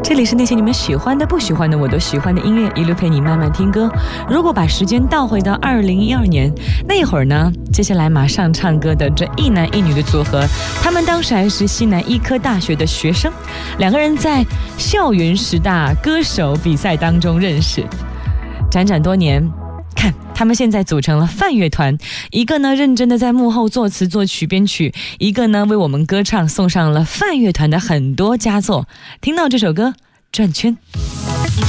这里是那些你们喜欢的不喜欢的我都喜欢的音乐，一路陪你慢慢听歌。如果把时间倒回到2012年那会儿呢，接下来马上唱歌的这一男一女的组合，他们当时还是西南医科大学的学生，两个人在校园10大歌手比赛当中认识，辗转多年，看他们现在组成了范乐团，一个呢认真的在幕后作词作曲编曲，一个呢为我们歌唱送上了范乐团的很多佳作。听到这首歌转圈。